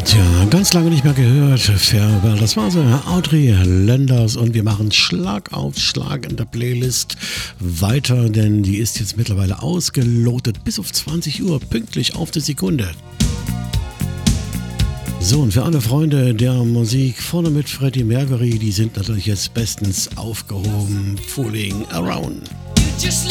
Tja, ganz lange nicht mehr gehört. Farewell, das war so Audrey Lenders und wir machen Schlag auf Schlag in der Playlist weiter, denn die ist jetzt mittlerweile ausgelotet bis auf 20 Uhr, pünktlich auf die Sekunde. So, und für alle Freunde der Musik, vorne mit Freddie Mercury, die sind natürlich jetzt bestens aufgehoben. Fooling Around.